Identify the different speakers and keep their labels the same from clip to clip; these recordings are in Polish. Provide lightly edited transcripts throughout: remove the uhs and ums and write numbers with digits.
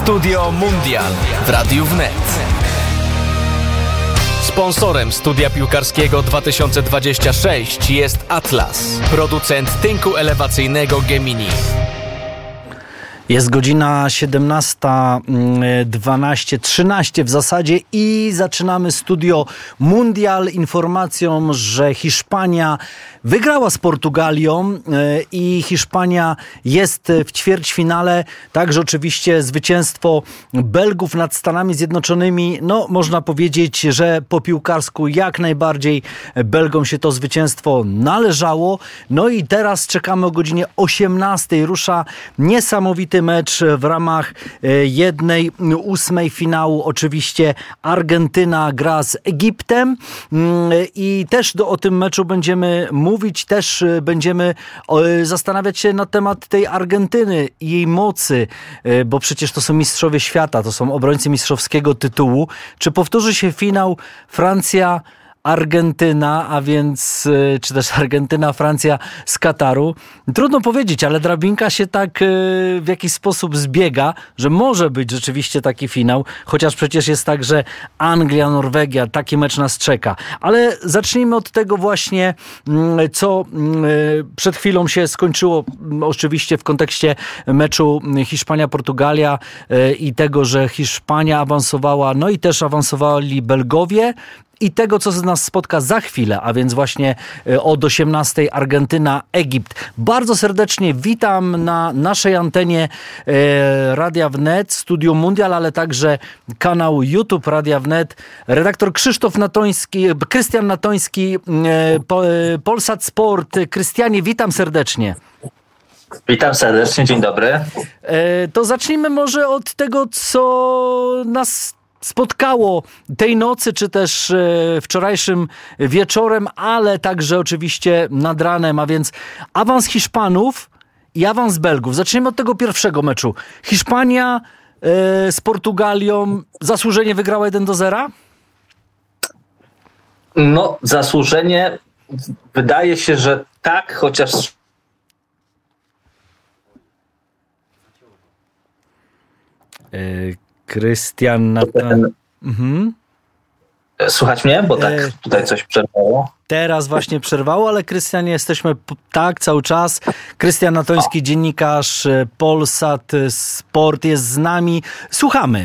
Speaker 1: Studio Mundial w Radiu Wnet. Sponsorem studia piłkarskiego 2026 jest Atlas, producent tynku elewacyjnego Gemini.
Speaker 2: Jest godzina 17:13 w zasadzie i zaczynamy Studio Mundial informacją, że Hiszpania wygrała z Portugalią i Hiszpania jest w ćwierćfinale. Także oczywiście zwycięstwo Belgów nad Stanami Zjednoczonymi. No, można powiedzieć, że po piłkarsku jak najbardziej Belgom się to zwycięstwo należało. No i teraz czekamy o godzinie 18:00. Rusza niesamowity mecz w ramach 1/8 finału. Oczywiście Argentyna gra z Egiptem i też o tym meczu będziemy mówić, też będziemy zastanawiać się na temat tej Argentyny i jej mocy, bo przecież to są mistrzowie świata, to są obrońcy mistrzowskiego tytułu. Czy powtórzy się finał Francja-Argentyna, a więc czy też Argentyna-Francja z Kataru? Trudno powiedzieć, ale drabinka się tak w jakiś sposób zbiega, że może być rzeczywiście taki finał, chociaż przecież jest tak, że Anglia-Norwegia, taki mecz nas czeka. Ale zacznijmy od tego właśnie, co przed chwilą się skończyło, oczywiście w kontekście meczu Hiszpania-Portugalia i tego, że Hiszpania awansowała, no i też awansowali Belgowie. I tego, co nas spotka za chwilę, a więc właśnie od 18:00 Argentyna-Egipt. Bardzo serdecznie witam na naszej antenie Radia Wnet, Studio Mundial, ale także kanał YouTube Radia Wnet. Redaktor Krystian Natoński, Polsat Sport. Krystianie, witam serdecznie.
Speaker 3: Witam serdecznie, dzień dobry.
Speaker 2: To zacznijmy może od tego, co nas spotkało tej nocy, czy też wczorajszym wieczorem, ale także oczywiście nad ranem, a więc awans Hiszpanów i awans Belgów. Zacznijmy od tego pierwszego meczu. Hiszpania z Portugalią zasłużenie wygrała 1-0?
Speaker 3: No, zasłużenie wydaje się, że tak, chociaż
Speaker 2: Krystian
Speaker 3: Słuchać mnie? Bo tak tutaj coś przerwało.
Speaker 2: Teraz właśnie przerwało, ale Krystianie, jesteśmy tak cały czas. Krystian Natoński, dziennikarz Polsat Sport jest z nami. Słuchamy.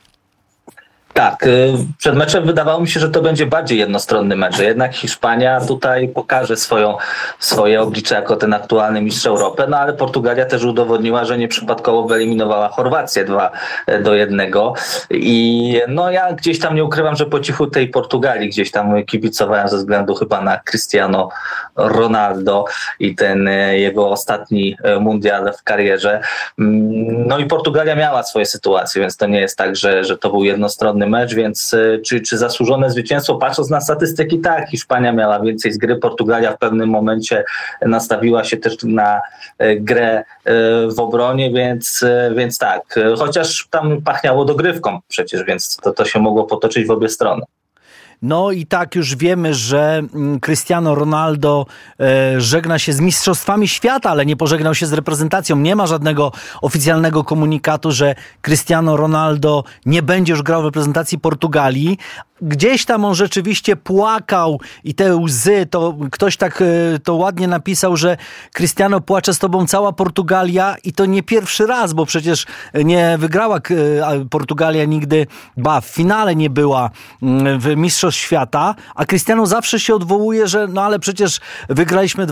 Speaker 3: Tak, przed meczem wydawało mi się, że to będzie bardziej jednostronny mecz. Jednak Hiszpania tutaj pokaże swoje oblicze jako ten aktualny mistrz Europy, no ale Portugalia też udowodniła, że nieprzypadkowo wyeliminowała Chorwację 2-1. I no ja gdzieś tam nie ukrywam, że po cichu tej Portugalii gdzieś tam kibicowałem ze względu chyba na Cristiano Ronaldo i ten jego ostatni mundial w karierze. No i Portugalia miała swoje sytuacje, więc to nie jest tak, że to był jednostronny mecz, więc czy zasłużone zwycięstwo? Patrząc na statystyki, tak, Hiszpania miała więcej z gry, Portugalia w pewnym momencie nastawiła się też na grę w obronie, więc tak, chociaż tam pachniało dogrywką przecież, więc to się mogło potoczyć w obie strony.
Speaker 2: No i tak już wiemy, że Cristiano Ronaldo żegna się z mistrzostwami świata, ale nie pożegnał się z reprezentacją. Nie ma żadnego oficjalnego komunikatu, że Cristiano Ronaldo nie będzie już grał w reprezentacji Portugalii. Gdzieś tam on rzeczywiście płakał i te łzy, to ktoś tak to ładnie napisał, że Cristiano, płacze z tobą cała Portugalia i to nie pierwszy raz, bo przecież nie wygrała Portugalia nigdy, w finale nie była w Mistrzostw Świata, a Cristiano zawsze się odwołuje, że no ale przecież wygraliśmy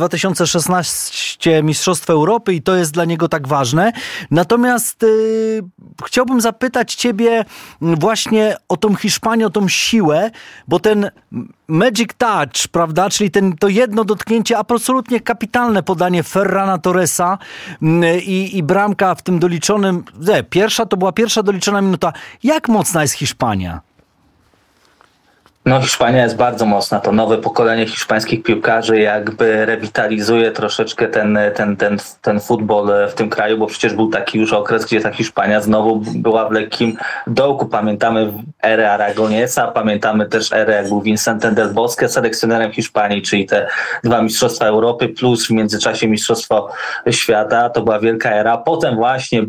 Speaker 2: 2016 Mistrzostwo Europy i to jest dla niego tak ważne. Natomiast chciałbym zapytać ciebie właśnie o tą Hiszpanię, o tą siłę, bo ten magic touch, prawda, czyli to jedno dotknięcie, absolutnie kapitalne podanie Ferrana Torresa i bramka w tym doliczonym, to była pierwsza doliczona minuta. Jak mocna jest Hiszpania?
Speaker 3: No, Hiszpania jest bardzo mocna. To nowe pokolenie hiszpańskich piłkarzy jakby rewitalizuje troszeczkę ten futbol w tym kraju, bo przecież był taki już okres, gdzie ta Hiszpania znowu była w lekkim dołku. Pamiętamy erę Aragonesa, pamiętamy też erę, jak był Vicente del Bosque selekcjonerem Hiszpanii, czyli te 2 Mistrzostwa Europy plus w międzyczasie Mistrzostwo Świata. To była wielka era. Potem właśnie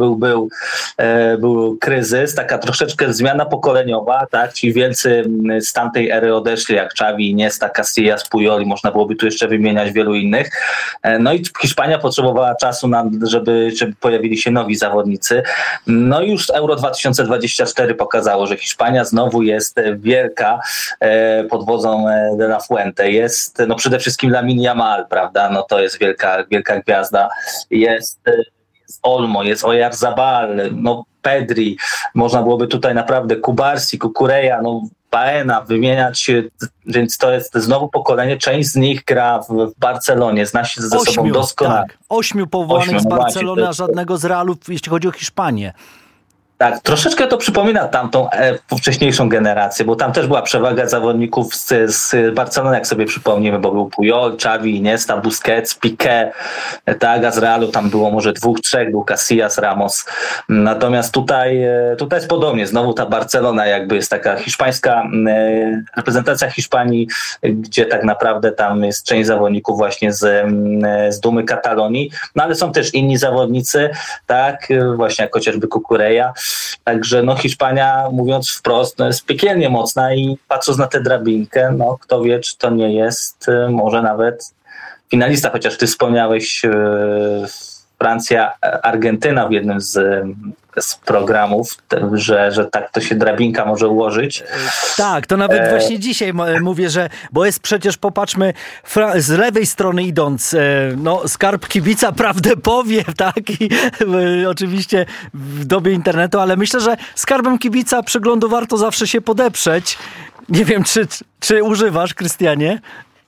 Speaker 3: był kryzys, taka troszeczkę zmiana pokoleniowa, tak? Ci wielcy z tamtej ery odeszli, jak Xavi, Iniesta, Casillas, Puyol, można byłoby tu jeszcze wymieniać wielu innych. No i Hiszpania potrzebowała czasu, żeby pojawili się nowi zawodnicy. No i już Euro 2024 pokazało, że Hiszpania znowu jest wielka pod wodzą de la Fuente. Jest no przede wszystkim Lamine Yamal, prawda? No to jest wielka gwiazda. Jest Olmo, jest Oyarzabal, no Pedri, można byłoby tutaj naprawdę Kubarsi, Cucurella, no Baena wymieniać, więc to jest znowu pokolenie, część z nich gra w Barcelonie, zna się ze sobą doskonale.
Speaker 2: Tak, 8 powołanych z Barcelony, a żadnego z Realu, jeśli chodzi o Hiszpanię.
Speaker 3: Tak, troszeczkę to przypomina tamtą wcześniejszą generację, bo tam też była przewaga zawodników z Barcelony, jak sobie przypomnimy, bo był Puyol, Xavi, Iniesta, Busquets, Piqué, tak, a z Realu tam było może 2, 3, był Casillas, Ramos. Natomiast tutaj jest podobnie, znowu ta Barcelona jakby jest taka hiszpańska reprezentacja Hiszpanii, gdzie tak naprawdę tam jest część zawodników właśnie z dumy Katalonii, no ale są też inni zawodnicy, tak, właśnie jak chociażby Cucurella. Także no Hiszpania, mówiąc wprost, no jest piekielnie mocna i patrząc na tę drabinkę, no kto wie, czy to nie jest może nawet finalista, chociaż ty wspomniałeś Francja, Argentyna w jednym z programów, że tak to się drabinka może ułożyć.
Speaker 2: Tak, to nawet właśnie dzisiaj mówię, że, bo jest przecież, popatrzmy, z lewej strony idąc, no skarb kibica prawdę powie, tak, i oczywiście w dobie internetu, ale myślę, że skarbem kibica przeglądu warto zawsze się podeprzeć. Nie wiem, czy używasz, Krystianie?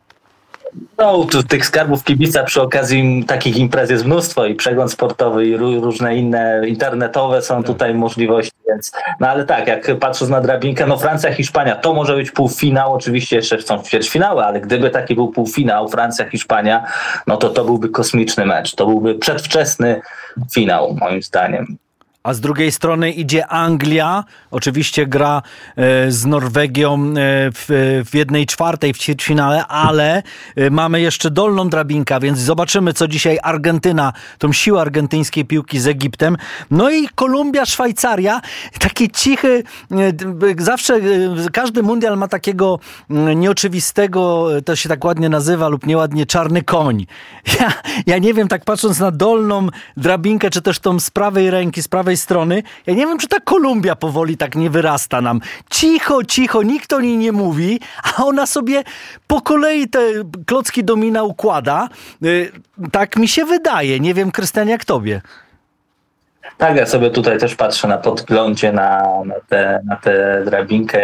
Speaker 3: No, tych skarbów kibica przy okazji takich imprez jest mnóstwo i przegląd sportowy i różne inne internetowe są tutaj możliwości, więc no ale tak, jak patrząc na drabinkę, no Francja, Hiszpania, to może być półfinał, oczywiście jeszcze są ćwierćfinały, ale gdyby taki był półfinał, Francja, Hiszpania, no to byłby kosmiczny mecz, to byłby przedwczesny finał, moim zdaniem.
Speaker 2: A z drugiej strony idzie Anglia, oczywiście gra z Norwegią w 1/4 w ćwierćfinale, ale mamy jeszcze dolną drabinkę, więc zobaczymy, co dzisiaj Argentyna, tą siłę argentyńskiej piłki z Egiptem. No i Kolumbia, Szwajcaria, taki cichy, zawsze każdy mundial ma takiego nieoczywistego, to się tak ładnie nazywa lub nieładnie, czarny koń. Ja nie wiem, tak patrząc na dolną drabinkę, czy też tą z prawej ręki, z prawej strony, ja nie wiem, czy ta Kolumbia powoli tak nie wyrasta nam. Cicho, nikt o niej nie mówi, a ona sobie po kolei te klocki domina układa. Tak mi się wydaje. Nie wiem, Krystian, jak tobie?
Speaker 3: Tak, ja sobie tutaj też patrzę na podglądzie na tę drabinkę,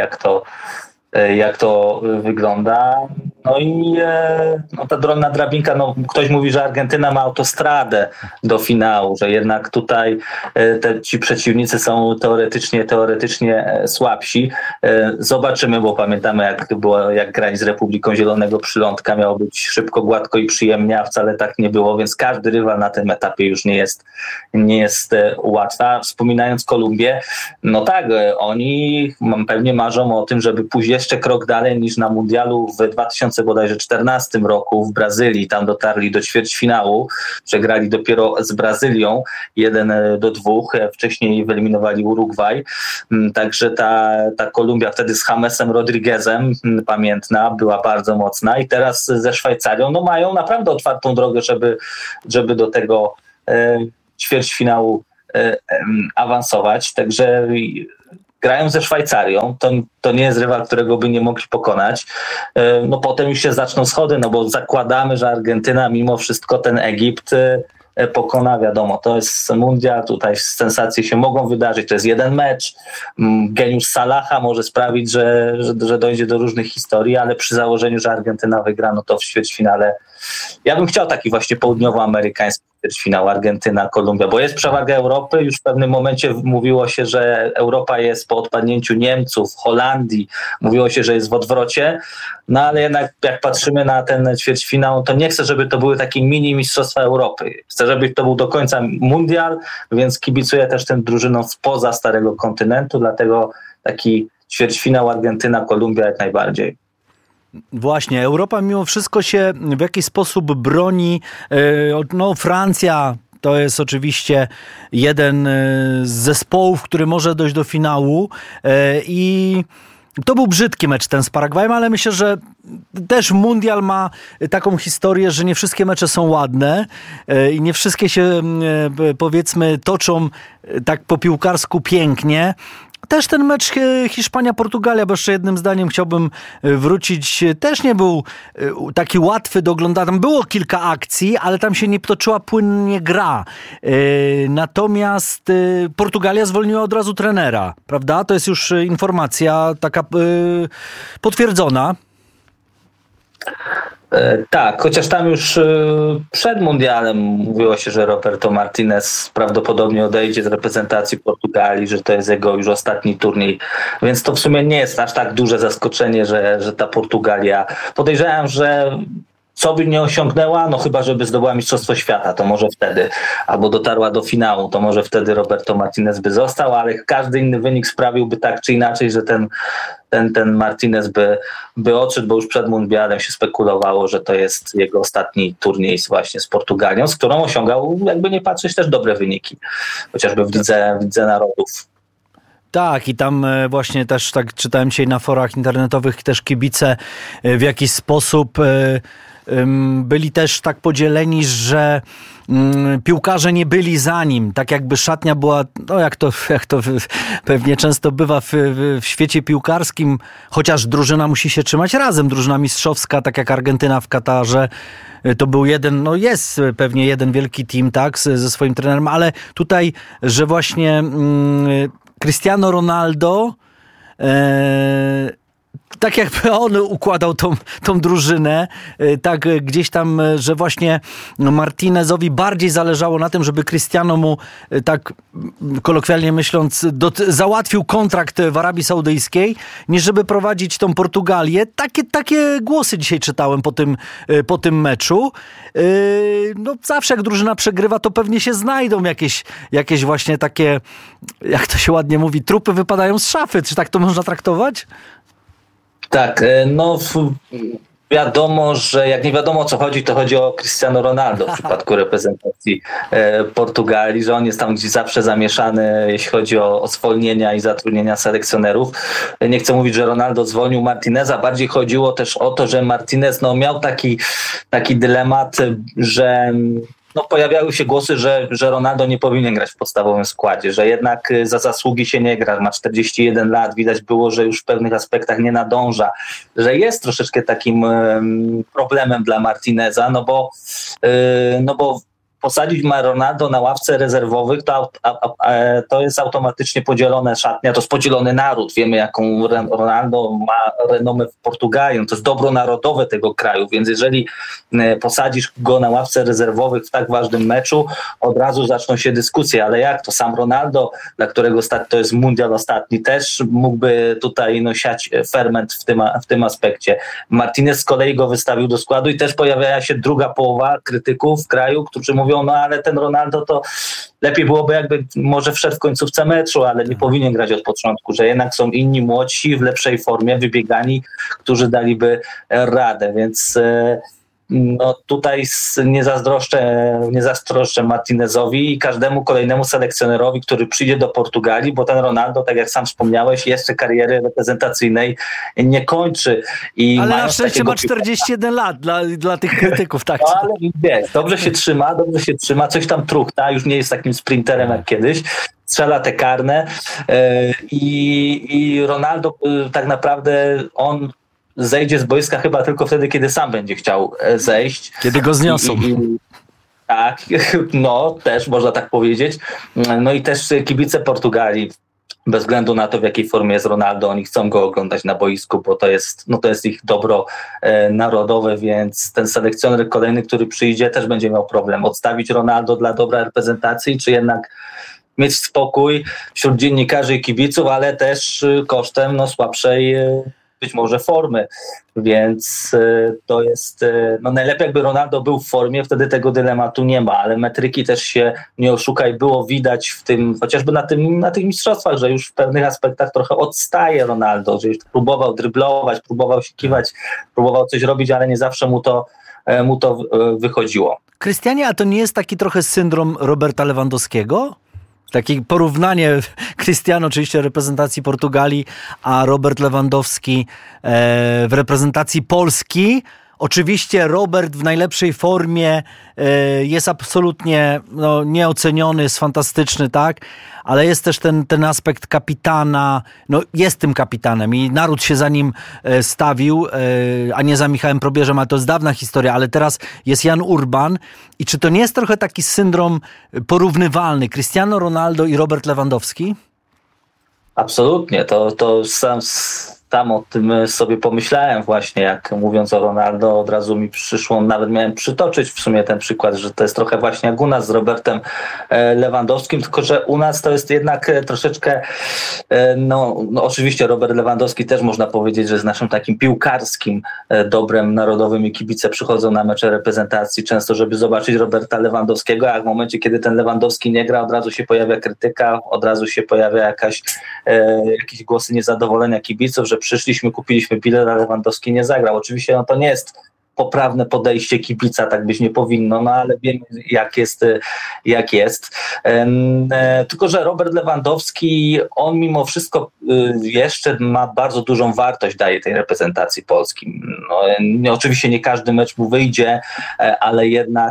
Speaker 3: jak to wygląda. No i no ta drobna drabinka, no ktoś mówi, że Argentyna ma autostradę do finału, że jednak tutaj ci przeciwnicy są teoretycznie słabsi. Zobaczymy, bo pamiętamy jak grać z Republiką Zielonego Przylądka, miało być szybko, gładko i przyjemnie, a wcale tak nie było, więc każdy rywal na tym etapie już nie jest łatwa. Wspominając Kolumbię, no tak, oni pewnie marzą o tym, żeby pójść jeszcze krok dalej niż na mundialu w 2014 roku w Brazylii. Tam dotarli do ćwierćfinału, przegrali dopiero z Brazylią 1-2, wcześniej wyeliminowali Urugwaj. Także ta Kolumbia wtedy z Chamesem Rodriguezem, pamiętna, była bardzo mocna i teraz ze Szwajcarią no mają naprawdę otwartą drogę, żeby do tego ćwierćfinału awansować. Także grają ze Szwajcarią, to nie jest rywal, którego by nie mogli pokonać. No potem już się zaczną schody, no bo zakładamy, że Argentyna mimo wszystko ten Egipt pokona, wiadomo, to jest mundial, tutaj sensacje się mogą wydarzyć, to jest jeden mecz, geniusz Salaha może sprawić, że dojdzie do różnych historii, ale przy założeniu, że Argentyna wygra, no to w ćwierćfinale ja bym chciał taki właśnie południowoamerykański ćwierćfinał Argentyna, Kolumbia, bo jest przewaga Europy. Już w pewnym momencie mówiło się, że Europa jest po odpadnięciu Niemców, Holandii, mówiło się, że jest w odwrocie, no ale jednak jak patrzymy na ten ćwierćfinał, to nie chcę, żeby to były takie mini mistrzostwa Europy. Chcę, żeby to był do końca mundial, więc kibicuję też tym drużynom spoza starego kontynentu, dlatego taki ćwierćfinał Argentyna, Kolumbia jak najbardziej.
Speaker 2: Właśnie, Europa mimo wszystko się w jakiś sposób broni. No, Francja to jest oczywiście jeden z zespołów, który może dojść do finału i to był brzydki mecz ten z Paragwajem, ale myślę, że też mundial ma taką historię, że nie wszystkie mecze są ładne i nie wszystkie się, powiedzmy, toczą tak po piłkarsku pięknie. Też ten mecz Hiszpania-Portugalia, bo jeszcze jednym zdaniem chciałbym wrócić, też nie był taki łatwy do oglądania. Tam było kilka akcji, ale tam się nie toczyła płynnie gra. Natomiast Portugalia zwolniła od razu trenera, prawda? To jest już informacja taka potwierdzona.
Speaker 3: Tak, chociaż tam już przed mundialem mówiło się, że Roberto Martinez prawdopodobnie odejdzie z reprezentacji Portugalii, że to jest jego już ostatni turniej, więc to w sumie nie jest aż tak duże zaskoczenie, że ta Portugalia, podejrzewam, że co by nie osiągnęła, no chyba żeby zdobyła Mistrzostwo Świata, to może wtedy, albo dotarła do finału, to może wtedy Roberto Martinez by został, ale każdy inny wynik sprawiłby tak czy inaczej, że ten Martinez by odszedł, bo już przed mundialem się spekulowało, że to jest jego ostatni turniej właśnie z Portugalią, z którą osiągał, jakby nie patrzeć, też dobre wyniki, chociażby w Lidze Narodów.
Speaker 2: Tak, i tam właśnie też tak czytałem dzisiaj na forach internetowych, też kibice w jakiś sposób byli też tak podzieleni, że piłkarze nie byli za nim, tak jakby szatnia była, no jak to pewnie często bywa w świecie piłkarskim, chociaż drużyna musi się trzymać razem, drużyna mistrzowska, tak jak Argentyna w Katarze, to był jeden, no jest pewnie jeden wielki team, tak, ze swoim trenerem, ale tutaj, że właśnie Cristiano Ronaldo tak jakby on układał tą drużynę, tak gdzieś tam, że właśnie Martinezowi bardziej zależało na tym, żeby Cristiano mu, tak kolokwialnie myśląc, załatwił kontrakt w Arabii Saudyjskiej, niż żeby prowadzić tą Portugalię. Takie głosy dzisiaj czytałem po tym meczu. No zawsze jak drużyna przegrywa, to pewnie się znajdą jakieś właśnie takie, jak to się ładnie mówi, trupy wypadają z szafy. Czy tak to można traktować?
Speaker 3: Tak, no wiadomo, że jak nie wiadomo o co chodzi, to chodzi o Cristiano Ronaldo w przypadku reprezentacji Portugalii, że on jest tam gdzieś zawsze zamieszany, jeśli chodzi o zwolnienia i zatrudnienia selekcjonerów. Nie chcę mówić, że Ronaldo zwolnił Martineza, bardziej chodziło też o to, że Martinez miał taki dylemat, że pojawiały się głosy, że Ronaldo nie powinien grać w podstawowym składzie, że jednak za zasługi się nie gra, ma 41 lat, widać było, że już w pewnych aspektach nie nadąża, że jest troszeczkę takim problemem dla Martineza, no bo posadzić Ronaldo na ławce rezerwowych, to jest automatycznie podzielone szatnia, to jest podzielony naród. Wiemy, jaką Ronaldo ma renomę w Portugalii. To jest dobro narodowe tego kraju, więc jeżeli posadzisz go na ławce rezerwowych w tak ważnym meczu, od razu zaczną się dyskusje, ale jak to sam Ronaldo, dla którego to jest mundial ostatni, też mógłby tutaj siać ferment w tym aspekcie. Martinez z kolei go wystawił do składu i też pojawia się druga połowa krytyków w kraju, którzy mówią, ale ten Ronaldo to lepiej byłoby jakby może wszedł w końcówce meczu, ale nie powinien grać od początku, że jednak są inni młodsi, w lepszej formie, wybiegani, którzy daliby radę, więc tutaj nie zazdroszczę Martinezowi i każdemu kolejnemu selekcjonerowi, który przyjdzie do Portugalii, bo ten Ronaldo, tak jak sam wspomniałeś, jeszcze kariery reprezentacyjnej nie kończy.
Speaker 2: Ale na szczęście ma 41 lat dla tych krytyków. Tak.
Speaker 3: No, ale wiesz, dobrze się trzyma, coś tam truchta, już nie jest takim sprinterem jak kiedyś, strzela te karne i Ronaldo tak naprawdę on zejdzie z boiska chyba tylko wtedy, kiedy sam będzie chciał zejść.
Speaker 2: Kiedy go zniosą.
Speaker 3: Tak, też można tak powiedzieć. No i też kibice Portugalii bez względu na to, w jakiej formie jest Ronaldo, oni chcą go oglądać na boisku, bo to jest ich dobro narodowe, więc ten selekcjoner kolejny, który przyjdzie, też będzie miał problem. Odstawić Ronaldo dla dobra reprezentacji, czy jednak mieć spokój wśród dziennikarzy i kibiców, ale też kosztem słabszej być może formy, więc to jest, najlepiej jakby Ronaldo był w formie, wtedy tego dylematu nie ma, ale metryki też się nie oszukaj, było widać w tym, chociażby na tych mistrzostwach, że już w pewnych aspektach trochę odstaje Ronaldo, że już próbował dryblować, próbował się kiwać, próbował coś robić, ale nie zawsze mu to wychodziło.
Speaker 2: Krystianie, a to nie jest taki trochę syndrom Roberta Lewandowskiego? Takie porównanie Cristiano oczywiście reprezentacji Portugalii, a Robert Lewandowski w reprezentacji Polski. Oczywiście Robert w najlepszej formie jest absolutnie nieoceniony, jest fantastyczny, tak? Ale jest też ten aspekt kapitana, jest tym kapitanem i naród się za nim stawił, a nie za Michałem Probierzem, ale to jest dawna historia, ale teraz jest Jan Urban. I czy to nie jest trochę taki syndrom porównywalny? Cristiano Ronaldo i Robert Lewandowski?
Speaker 3: Absolutnie, to sam o tym sobie pomyślałem właśnie, jak mówiąc o Ronaldo, od razu mi przyszło, nawet miałem przytoczyć w sumie ten przykład, że to jest trochę właśnie jak u nas z Robertem Lewandowskim, tylko że u nas to jest jednak troszeczkę, oczywiście Robert Lewandowski też można powiedzieć, że jest naszym takim piłkarskim dobrem narodowym i kibice przychodzą na mecze reprezentacji często, żeby zobaczyć Roberta Lewandowskiego, a w momencie, kiedy ten Lewandowski nie gra, od razu się pojawia krytyka, od razu się pojawia jakieś głosy niezadowolenia kibiców, że przyszliśmy, kupiliśmy bilet, a Lewandowski nie zagrał. Oczywiście to nie jest poprawne podejście kibica, tak być nie powinno, ale wiemy jak jest. Tylko że Robert Lewandowski, on mimo wszystko jeszcze ma bardzo dużą wartość, daje tej reprezentacji Polski. Oczywiście nie każdy mecz mu wyjdzie, ale jednak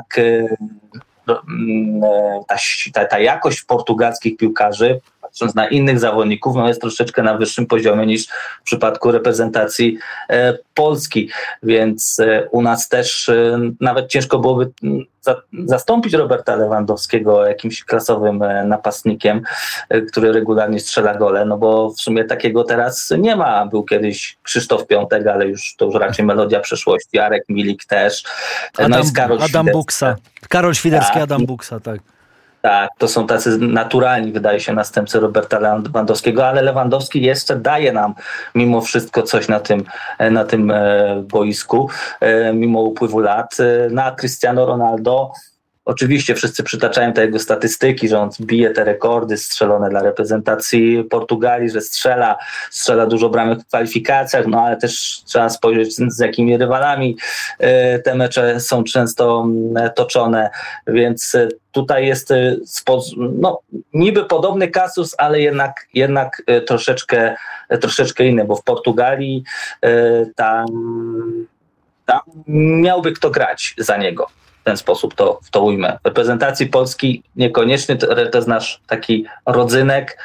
Speaker 3: ta jakość portugalskich piłkarzy, patrząc na innych zawodników, jest troszeczkę na wyższym poziomie niż w przypadku reprezentacji Polski, więc u nas też nawet ciężko byłoby zastąpić Roberta Lewandowskiego jakimś klasowym napastnikiem, który regularnie strzela gole, bo w sumie takiego teraz nie ma. Był kiedyś Krzysztof Piątek, ale to już raczej melodia przeszłości, Arek Milik też.
Speaker 2: Adam Buksa. Karol Świderski, tak. Adam Buksa, tak.
Speaker 3: Tak, to są tacy naturalni, wydaje się, następcy Roberta Lewandowskiego, ale Lewandowski jeszcze daje nam mimo wszystko coś na tym boisku, mimo upływu lat. Na Cristiano Ronaldo oczywiście wszyscy przytaczają te jego statystyki, że on bije te rekordy strzelone dla reprezentacji Portugalii, że strzela dużo bramek w kwalifikacjach, ale też trzeba spojrzeć, z jakimi rywalami te mecze są często toczone, więc tutaj jest niby podobny kasus, ale jednak troszeczkę inny, bo w Portugalii tam miałby kto grać za niego. W ten sposób to ujmę. W reprezentacji Polski niekoniecznie, to jest nasz taki rodzynek,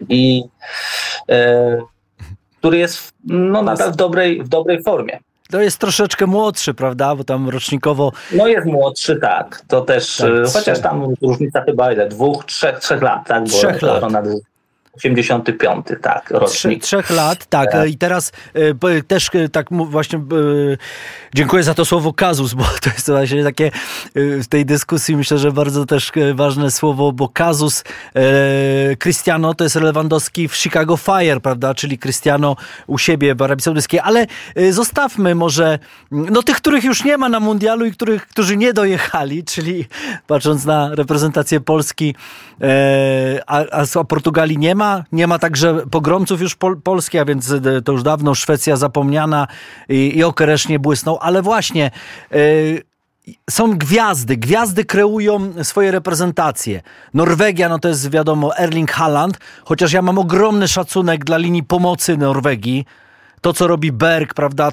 Speaker 3: który jest nadal w dobrej formie.
Speaker 2: To jest troszeczkę młodszy, prawda? Bo tam rocznikowo...
Speaker 3: Jest młodszy, tak. To też, tak, chociaż tam różnica chyba ile? 2, 3 lat, tak?
Speaker 2: 3 lat.
Speaker 3: 85, tak, rocznik.
Speaker 2: 3 lat, tak. I teraz też tak właśnie dziękuję za to słowo kazus, bo to jest właśnie takie w tej dyskusji myślę, że bardzo też ważne słowo, bo kazus Cristiano to jest Lewandowski w Chicago Fire, prawda? Czyli Cristiano u siebie w Arabii Saudyjskiej, ale zostawmy może tych, których już nie ma na mundialu i którzy nie dojechali, czyli patrząc na reprezentację Polski, a Portugalii nie ma także pogromców już Polski, a więc to już dawno Szwecja zapomniana i Okeresz nie błysnął, ale właśnie są gwiazdy kreują swoje reprezentacje. Norwegia, to jest wiadomo Erling Haaland, chociaż ja mam ogromny szacunek dla linii pomocy Norwegii. To, co robi Berg, prawda,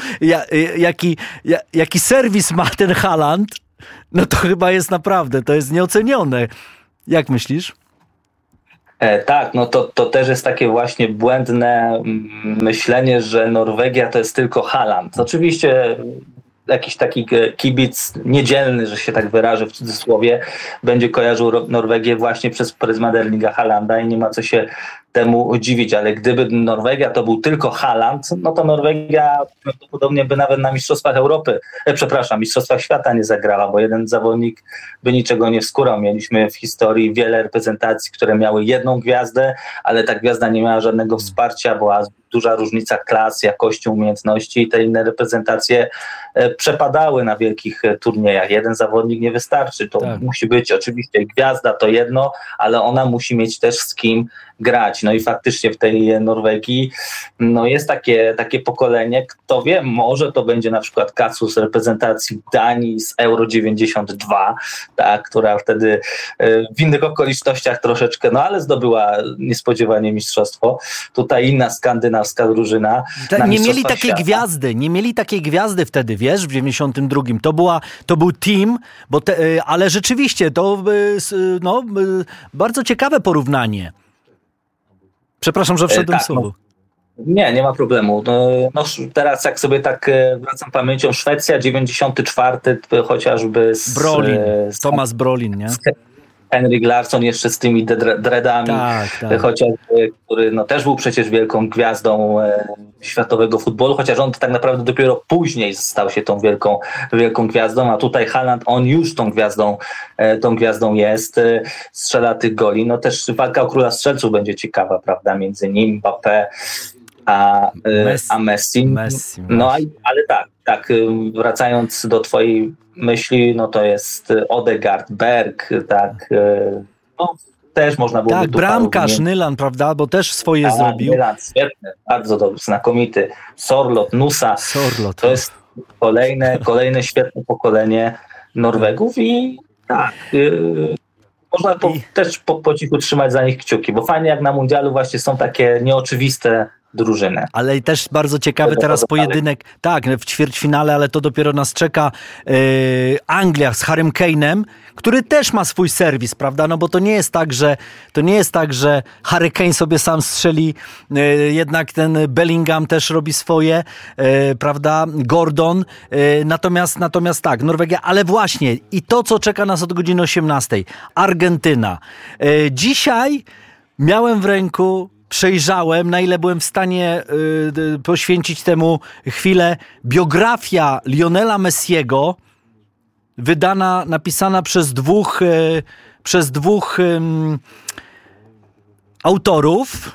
Speaker 2: jaki serwis ma ten Haaland, to chyba jest naprawdę, to jest nieocenione. Jak myślisz?
Speaker 3: Tak, to też jest takie właśnie błędne myślenie, że Norwegia to jest tylko Haaland. Oczywiście jakiś taki kibic niedzielny, że się tak wyrażę w cudzysłowie, będzie kojarzył Norwegię właśnie przez pryzmat Erlinga Haalanda i nie ma co się temu dziwić, ale gdyby Norwegia to był tylko Haaland, no to Norwegia prawdopodobnie by nawet na Mistrzostwach Europy, Mistrzostwach Świata nie zagrała, bo jeden zawodnik by niczego nie wskórał. Mieliśmy w historii wiele reprezentacji, które miały jedną gwiazdę, ale ta gwiazda nie miała żadnego wsparcia, była duża różnica klas, jakości, umiejętności i te inne reprezentacje przepadały na wielkich turniejach. Jeden zawodnik nie wystarczy. To musi być oczywiście gwiazda, to jedno, ale ona musi mieć też z kim grać. No i faktycznie w tej Norwegii jest takie pokolenie, kto wie, może to będzie na przykład Kacu z reprezentacji Danii z Euro 92, która wtedy w innych okolicznościach troszeczkę, ale zdobyła niespodziewanie mistrzostwo. Tutaj inna skandynawska drużyna.
Speaker 2: Nie mieli takiej gwiazdy wtedy, wiesz, w 92. To był team, ale rzeczywiście to bardzo ciekawe porównanie. Przepraszam, że wszedłem w słowo.
Speaker 3: Nie ma problemu. Teraz jak sobie tak wracam pamięcią, Szwecja 94, chociażby
Speaker 2: Thomas Brolin, nie?
Speaker 3: Henrik Larsson jeszcze z tymi dreadami, chociażby, który też był przecież wielką gwiazdą światowego futbolu, chociaż on tak naprawdę dopiero później stał się tą wielką gwiazdą, a tutaj Haaland, on już tą gwiazdą jest, strzela tych goli. No też walka o króla strzelców będzie ciekawa, prawda, między nim, Mbappé a Messi. Ale tak, wracając do twojej myśli, to jest Odegaard, Berg, też można było...
Speaker 2: Tak, bramkarz Nyland, prawda, bo też swoje zrobił.
Speaker 3: Nyland, świetny, bardzo dobry, znakomity. Sorloth, Nusa, to jest kolejne świetne pokolenie Norwegów i można też po cichu trzymać za nich kciuki, bo fajnie jak na mundialu właśnie są takie nieoczywiste drużyny.
Speaker 2: Ale też bardzo ciekawy teraz pojedynek, w ćwierćfinale, ale to dopiero nas czeka Anglia z Harrym Kane'em, który też ma swój serwis, prawda? No bo to nie jest tak, że Harry Kane sobie sam strzeli, jednak ten Bellingham też robi swoje, prawda? Gordon. Natomiast tak, Norwegia, ale właśnie i to, co czeka nas od godziny 18. Argentyna. Dzisiaj miałem w ręku, przejrzałem, na ile byłem w stanie poświęcić temu chwilę, biografia Lionela Messiego, napisana przez dwóch autorów.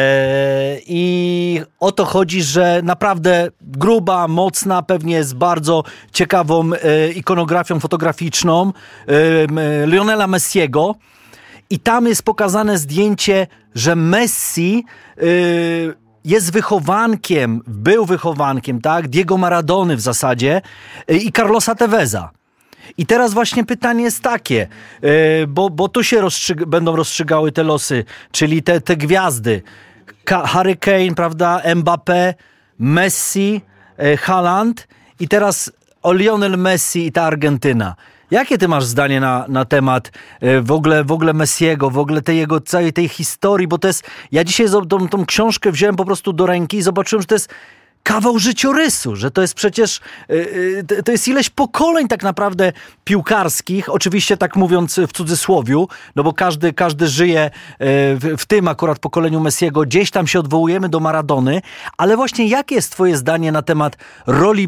Speaker 2: I o to chodzi, że naprawdę gruba, mocna, pewnie z bardzo ciekawą ikonografią fotograficzną Lionela Messiego. I tam jest pokazane zdjęcie, że Messi jest był wychowankiem, tak? Diego Maradony w zasadzie i Carlosa Teveza. I teraz właśnie pytanie jest takie, bo tu się będą rozstrzygały te losy, czyli te gwiazdy. Harry Kane, prawda? Mbappé, Messi, Haaland i teraz Lionel Messi i ta Argentyna. Jakie ty masz zdanie na temat w ogóle Messiego, w ogóle całej tej historii, bo to jest, ja dzisiaj tą książkę wziąłem po prostu do ręki i zobaczyłem, że to jest kawał życiorysu, że to jest przecież, to jest ileś pokoleń tak naprawdę piłkarskich, oczywiście tak mówiąc w cudzysłowiu, no bo każdy żyje w tym akurat pokoleniu Messiego, gdzieś tam się odwołujemy do Maradony, ale właśnie jakie jest twoje zdanie na temat roli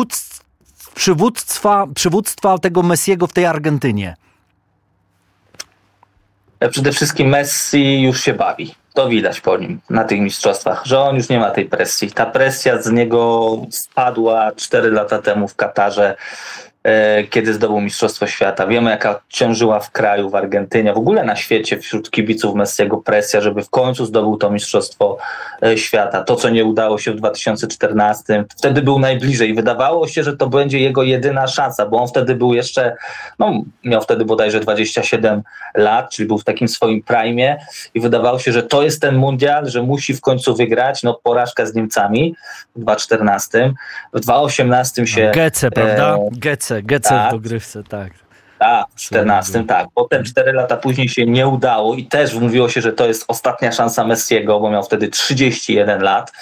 Speaker 2: przywództwa tego Messiego w tej Argentynie?
Speaker 3: Przede wszystkim Messi już się bawi. To widać po nim na tych mistrzostwach, że on już nie ma tej presji. Ta presja z niego spadła 4 lata temu w Katarze, kiedy zdobył Mistrzostwo Świata. Wiemy, jaka ciążyła w kraju, w Argentynie, w ogóle na świecie wśród kibiców Messiego presja, żeby w końcu zdobył to Mistrzostwo Świata. To, co nie udało się w 2014, wtedy był najbliżej. Wydawało się, że to będzie jego jedyna szansa, bo on wtedy był jeszcze, miał wtedy bodajże 27 lat, czyli był w takim swoim prime i wydawało się, że to jest ten mundial, że musi w końcu wygrać. Porażka z Niemcami w 2014. W 2018 się...
Speaker 2: Gece, prawda? Gece w dogrywce, tak.
Speaker 3: Tak, w 14, tak. Potem 4 lata później się nie udało i też mówiło się, że to jest ostatnia szansa Messiego, bo miał wtedy 31 lat.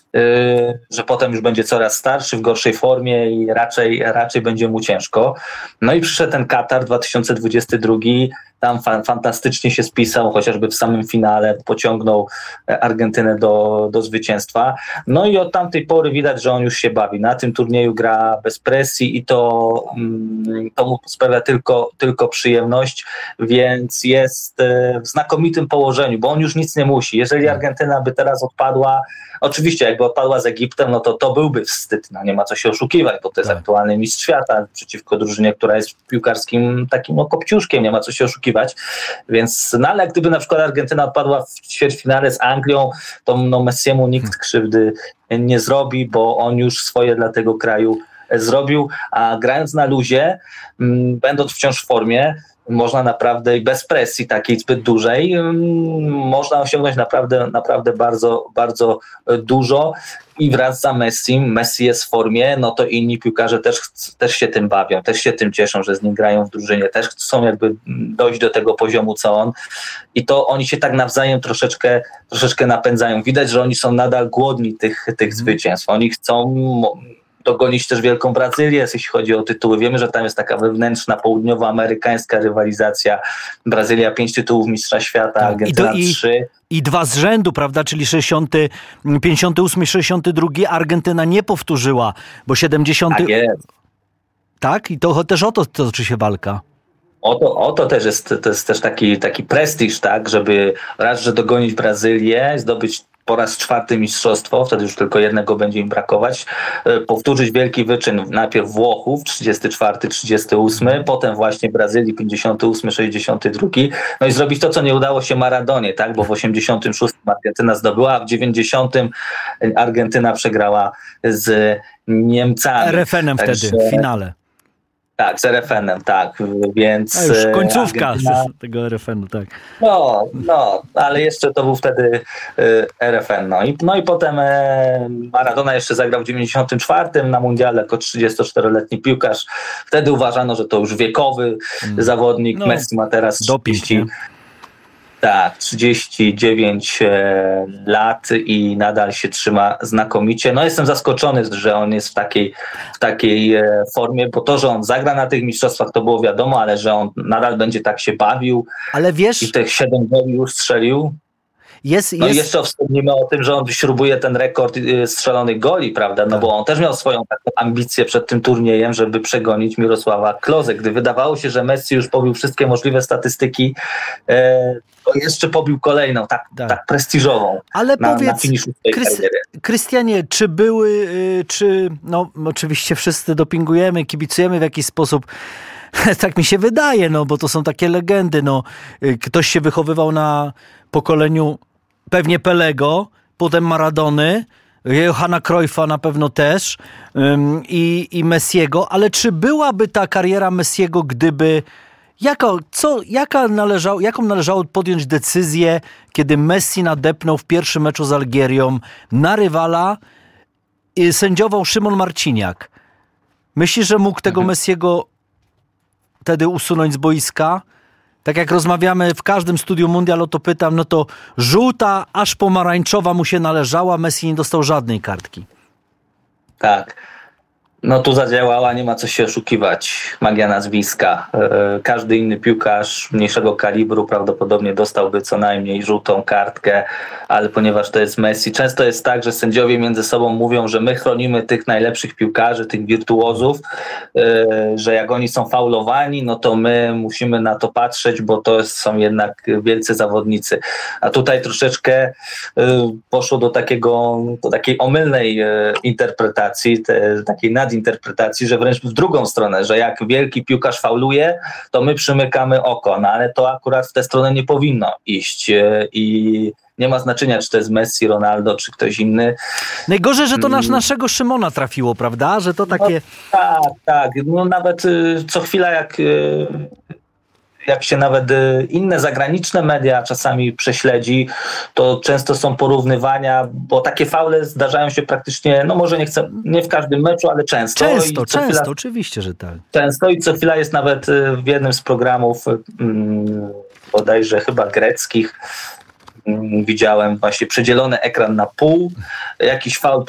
Speaker 3: że potem już będzie coraz starszy, w gorszej formie i raczej będzie mu ciężko. No i przyszedł ten Katar 2022, tam fantastycznie się spisał, chociażby w samym finale pociągnął Argentynę do zwycięstwa. No i od tamtej pory widać, że on już się bawi. Na tym turnieju gra bez presji i to mu sprawia tylko przyjemność, więc jest w znakomitym położeniu, bo on już nic nie musi. Jeżeli Argentyna by teraz odpadła, oczywiście jakby odpadła z Egiptem, no to byłby wstyd, no nie ma co się oszukiwać, bo to jest aktualny mistrz świata przeciwko drużynie, która jest piłkarskim takim kopciuszkiem, nie ma co się oszukiwać. Więc, no ale gdyby na przykład Argentyna odpadła w ćwierćfinale z Anglią, to Messiemu nikt krzywdy nie zrobi, bo on już swoje dla tego kraju zrobił, a grając na luzie, będąc wciąż w formie, można naprawdę i bez presji takiej zbyt dużej, można osiągnąć naprawdę bardzo, bardzo dużo i wraz za Messi jest w formie, no to inni piłkarze też się tym bawią, też się tym cieszą, że z nim grają w drużynie, też chcą jakby dojść do tego poziomu, co on i to oni się tak nawzajem troszeczkę napędzają. Widać, że oni są nadal głodni tych zwycięstw, oni chcą dogonić też wielką Brazylię, jeśli chodzi o tytuły. Wiemy, że tam jest taka wewnętrzna, południowoamerykańska rywalizacja. Brazylia 5 tytułów mistrza świata, Argentyna 3.
Speaker 2: I 2 z rzędu, prawda, czyli 58, 62. Argentyna nie powtórzyła, bo 70.
Speaker 3: Tak jest.
Speaker 2: Tak? I to też o to toczy się walka.
Speaker 3: O to też jest też taki prestiż, tak, żeby raz, że dogonić Brazylię, zdobyć po raz 4 mistrzostwo, wtedy już tylko jednego będzie im brakować, powtórzyć wielki wyczyn najpierw Włochów 34, 38, potem właśnie Brazylii 58, 62, no i zrobić to, co nie udało się Maradonie, tak, bo w 86 Argentyna zdobyła, a w 90 Argentyna przegrała z Niemcami.
Speaker 2: RFN-em wtedy w finale.
Speaker 3: Tak, z RFN-em, tak, więc...
Speaker 2: A już końcówka tego RFN-u, tak.
Speaker 3: No, ale jeszcze to był wtedy RFN, no i potem Maradona jeszcze zagrał w 94 na mundiale jako 34-letni piłkarz. Wtedy uważano, że to już wiekowy zawodnik, Messi ma teraz 39 lat i nadal się trzyma znakomicie. No jestem zaskoczony, że on jest w takiej formie, bo to, że on zagra na tych mistrzostwach, to było wiadomo, ale że on nadal będzie tak się bawił,
Speaker 2: ale wiesz,
Speaker 3: i tych 7 goli już strzelił. I jeszcze wspomnimy o tym, że on śrubuje ten rekord strzelonych goli, prawda? No bo on też miał swoją taką ambicję przed tym turniejem, żeby przegonić Mirosława Klose. Gdy wydawało się, że Messi już pobił wszystkie możliwe statystyki, to jeszcze pobił kolejną, tak prestiżową.
Speaker 2: Ale powiedz,
Speaker 3: na finiszu swojej kariery.
Speaker 2: Krystianie, no oczywiście wszyscy dopingujemy, kibicujemy w jakiś sposób. Tak mi się wydaje, no bo to są takie legendy. No, ktoś się wychowywał na pokoleniu pewnie Pelego, potem Maradony, Johana Cruyffa na pewno też i Messiego, ale czy byłaby ta kariera Messiego, gdyby jaką należało podjąć decyzję, kiedy Messi nadepnął w pierwszym meczu z Algierią na rywala i sędziował Szymon Marciniak? Myślisz, że mógł tego Messiego wtedy usunąć z boiska? Tak jak rozmawiamy w każdym studiu Mundial, o to pytam, no to żółta aż pomarańczowa mu się należała, Messi nie dostał żadnej kartki.
Speaker 3: Tak. No tu zadziałała, nie ma co się oszukiwać, magia nazwiska. Każdy inny piłkarz mniejszego kalibru prawdopodobnie dostałby co najmniej żółtą kartkę, ale ponieważ to jest Messi, często jest tak, że sędziowie między sobą mówią, że my chronimy tych najlepszych piłkarzy, tych wirtuozów, że jak oni są faulowani, no to my musimy na to patrzeć, bo to są jednak wielcy zawodnicy. A tutaj troszeczkę poszło do takiej omylnej interpretacji, takiej nadinterpretacji, że wręcz w drugą stronę, że jak wielki piłkarz fauluje, to my przymykamy oko, no ale to akurat w tę stronę nie powinno iść i nie ma znaczenia, czy to jest Messi, Ronaldo, czy ktoś inny.
Speaker 2: Najgorzej, że to naszego Szymona trafiło, prawda? Że to takie...
Speaker 3: No, tak. No nawet co chwila jak się nawet inne zagraniczne media czasami prześledzi, to często są porównywania, bo takie faule zdarzają się praktycznie, no może nie w każdym meczu, ale często.
Speaker 2: Często, oczywiście, że tak.
Speaker 3: Często i co chwila jest nawet w jednym z programów, bodajże chyba greckich, widziałem właśnie przedzielony ekran na pół, jakiś faul